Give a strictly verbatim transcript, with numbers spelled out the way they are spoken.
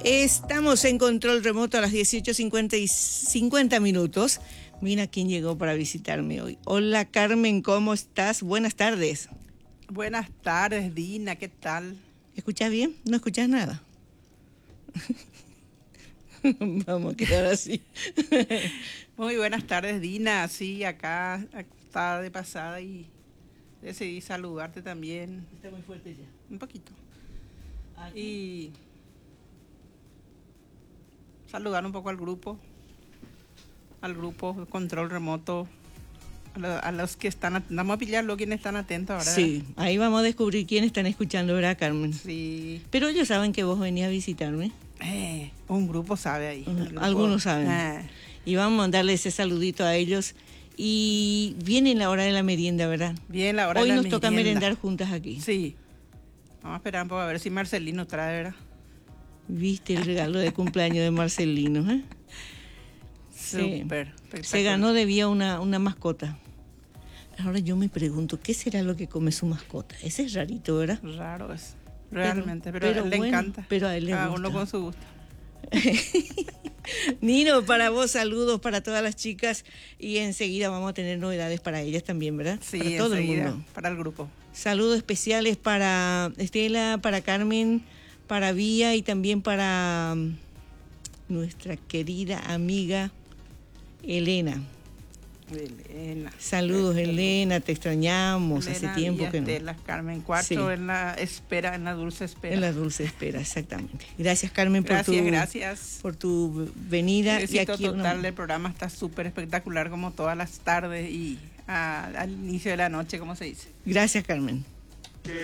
Estamos en control remoto a las dieciocho cincuenta y cincuenta minutos. Mira quién llegó para visitarme hoy. Hola Carmen, ¿cómo estás? Buenas tardes. Buenas tardes, Dina, ¿qué tal? ¿Escuchás bien? ¿No escuchás nada? Vamos a quedar así. Muy buenas tardes, Dina. Sí, acá estaba de pasada y decidí saludarte también. Está muy fuerte ya. Un poquito. Aquí. Y saludar un poco al grupo, al grupo Control Remoto, a, lo, a los que están, vamos a pillarlo, quienes están atentos ahora. Sí, ahí vamos a descubrir quiénes están escuchando, ¿verdad, Carmen? Sí. Pero ellos saben que vos venías a visitarme. Eh, un grupo sabe ahí. Grupo, Algunos saben. Eh. Y vamos a mandarle ese saludito a ellos. Y viene la hora de la merienda, ¿verdad? Bien, la hora Hoy de la nos toca merienda. merendar juntas aquí. Sí. Vamos a esperar un poco a ver si Marcelino trae, ¿verdad? Viste el regalo de cumpleaños de Marcelino, ¿eh? Súper. Se, se ganó de vía una, una mascota. Ahora yo me pregunto, ¿qué será lo que come su mascota? Ese es rarito, ¿verdad? Raro es, realmente, pero, pero, pero a él le bueno, encanta. Pero a él le Cada gusta. uno con su gusto. Nino, para vos saludos para todas las chicas y enseguida vamos a tener novedades para ellas también, ¿verdad? Sí, para todo enseguida, el mundo. Para el grupo. Saludos especiales para Estela, para Carmen, para Vía y también para um, nuestra querida amiga Elena. Elena. Saludos, Elena, Elena te extrañamos, Elena, hace tiempo Villa, que no. Estela, Carmen Cuarto, sí. en la espera, en la dulce espera. En la dulce espera, exactamente. Gracias, Carmen, gracias, por tu gracias. por tu venida. El éxito y aquí total una... del programa está súper espectacular como todas las tardes y a, al inicio de la noche, como se dice. Gracias, Carmen.